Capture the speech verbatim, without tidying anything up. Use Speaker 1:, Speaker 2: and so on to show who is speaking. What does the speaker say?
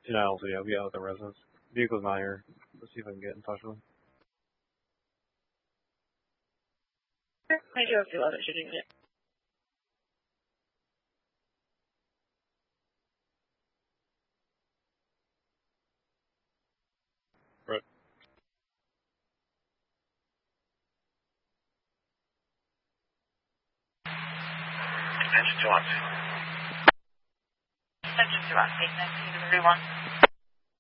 Speaker 1: Yeah, also, yeah, we out at the residence. Vehicle's not here. Let's see if I can get in touch with him.
Speaker 2: I do have two other shooting it.
Speaker 1: Right.
Speaker 2: Attention to us. Attention to us. Eight nineteen to everyone.